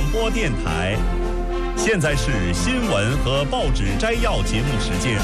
广播电台。现在是新闻和报纸摘要节目时间。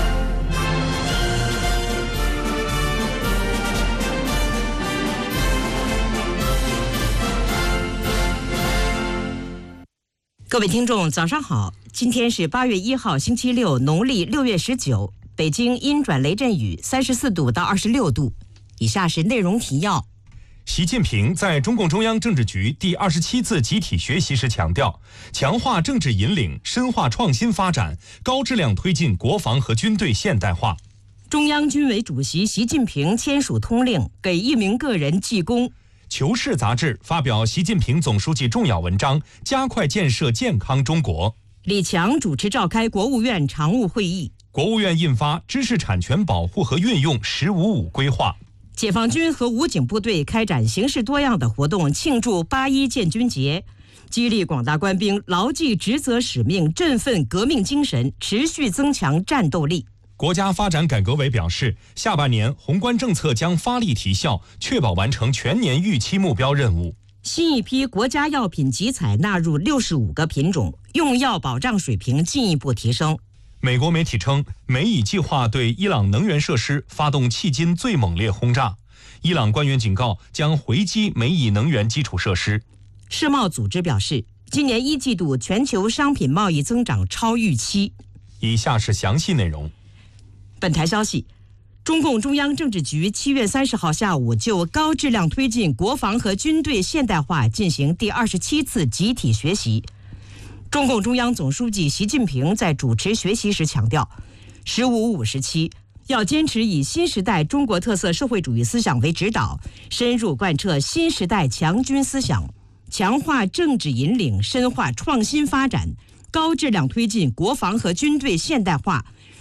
各位听众，早上好！今天是8月1号，星期六，农历6月19。北京阴转雷阵雨，34度到26度。以下是内容提要。 习近平在中共中央政治局第27次集体学习时强调，强化政治引领，深化创新发展，高质量推进国防和军队现代化。 中央军委主席习近平签署通令，给1名个人记功。 求是杂志发表习近平总书记重要文章，加快建设健康中国。 李强主持召开国务院常务会议。 国务院印发知识产权保护和运用“15+5”规划。 解放军和武警部队开展形式多样的活动，庆祝8·1建军节，激励广大官兵牢记职责使命，振奋革命精神，持续增强战斗力。 国家发展改革委表示，下半年宏观政策将发力提效，确保完成全年预期目标任务。 新一批国家药品集采纳入65个品种，用药保障水平进一步提升。 美国媒体称，美以计划对伊朗能源设施发动迄今最猛烈轰炸。伊朗官员警告，将回击美以能源基础设施。 世贸组织表示，今年1季度全球商品贸易增长超预期。 以下是详细内容。 本台消息，中共中央政治局7月30号下午就高质量推进国防和军队现代化进行第27次集体学习。中共中央总书记习近平在主持学习时强调，“15+5”时期要坚持以新时代中国特色社会主义思想为指导，深入贯彻新时代强军思想，强化政治引领，深化创新发展，高质量推进国防和军队现代化，